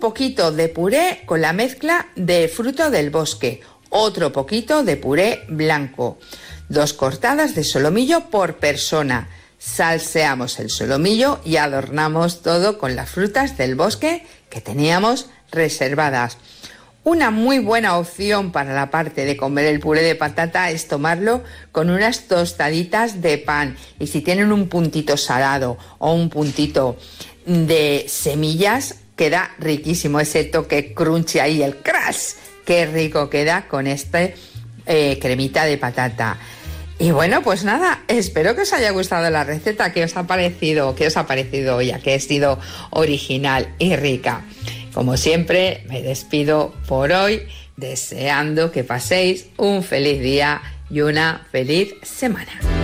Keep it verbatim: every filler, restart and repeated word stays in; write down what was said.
poquito de puré con la mezcla de fruto del bosque, otro poquito de puré blanco, dos cortadas de solomillo por persona. Salseamos el solomillo y adornamos todo con las frutas del bosque que teníamos reservadas. Una muy buena opción para la parte de comer el puré de patata es tomarlo con unas tostaditas de pan. Y si tienen un puntito salado o un puntito de semillas, queda riquísimo ese toque crunchy ahí, el crash. Qué rico queda con este eh, cremita de patata. Y bueno, pues nada, espero que os haya gustado la receta, que os ha parecido, que os ha parecido hoy, que ha sido original y rica. Como siempre, me despido por hoy, deseando que paséis un feliz día y una feliz semana.